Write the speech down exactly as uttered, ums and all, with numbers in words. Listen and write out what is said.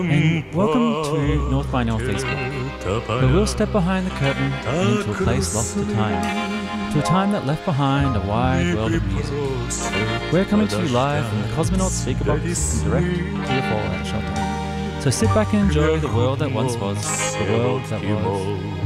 and welcome to North by Northeast Block, where we'll step behind the curtain and into a place lost to time, to a time that left behind a wide world of music. We're coming to you live from the Cosmonaut speaker box and direct to your fallout shelter. So sit back and enjoy the world that once was, the world that was.